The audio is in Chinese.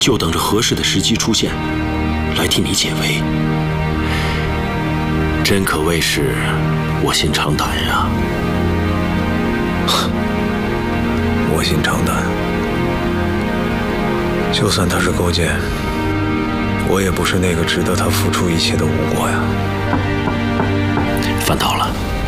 就等着合适的时机出现，来替你解围。真可谓是卧薪尝胆呀！ 卧薪尝胆，就算他是勾践，我也不是那个值得他付出一切的吴国呀。 翻倒了。